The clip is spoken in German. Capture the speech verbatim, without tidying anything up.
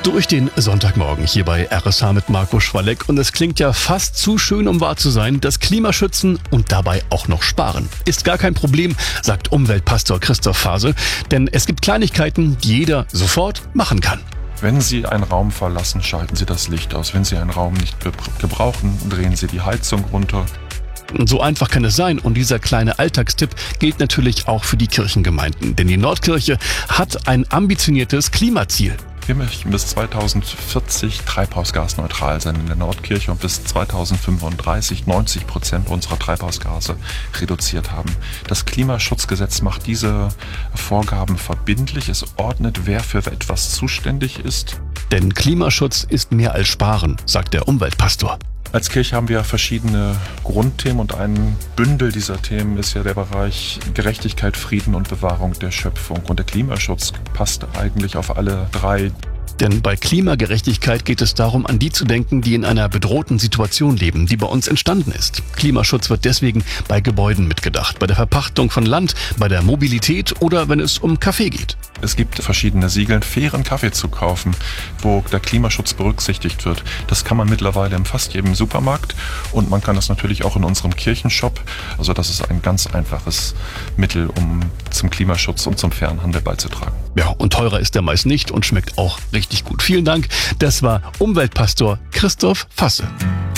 Durch den Sonntagmorgen hier bei R S H mit Marco Schwalleck. Und es klingt ja fast zu schön, um wahr zu sein. Das Klima schützen und dabei auch noch sparen. Ist gar kein Problem, sagt Umweltpastor Christoph Fase. Denn es gibt Kleinigkeiten, die jeder sofort machen kann. Wenn Sie einen Raum verlassen, schalten Sie das Licht aus. Wenn Sie einen Raum nicht gebrauchen, drehen Sie die Heizung runter. So einfach kann es sein. Und dieser kleine Alltagstipp gilt natürlich auch für die Kirchengemeinden. Denn die Nordkirche hat ein ambitioniertes Klimaziel. Wir möchten bis zweitausendvierzig treibhausgasneutral sein in der Nordkirche und bis zweitausendfünfunddreißig neunzig Prozent unserer Treibhausgase reduziert haben. Das Klimaschutzgesetz macht diese Vorgaben verbindlich. Es ordnet, wer für etwas zuständig ist. Denn Klimaschutz ist mehr als Sparen, sagt der Umweltpastor. Als Kirche haben wir verschiedene Grundthemen und ein Bündel dieser Themen ist ja der Bereich Gerechtigkeit, Frieden und Bewahrung der Schöpfung. Und der Klimaschutz passt eigentlich auf alle drei. Denn bei Klimagerechtigkeit geht es darum, an die zu denken, die in einer bedrohten Situation leben, die bei uns entstanden ist. Klimaschutz wird deswegen bei Gebäuden mitgedacht, bei der Verpachtung von Land, bei der Mobilität oder wenn es um Kaffee geht. Es gibt verschiedene Siegel, fairen Kaffee zu kaufen, wo der Klimaschutz berücksichtigt wird. Das kann man mittlerweile in fast jedem Supermarkt und man kann das natürlich auch in unserem Kirchenshop. Also das ist ein ganz einfaches Mittel, um zum Klimaschutz und zum fairen Handel beizutragen. Ja, und teurer ist der meist nicht und schmeckt auch richtig gut. Vielen Dank. Das war Umweltpastor Christoph Fase.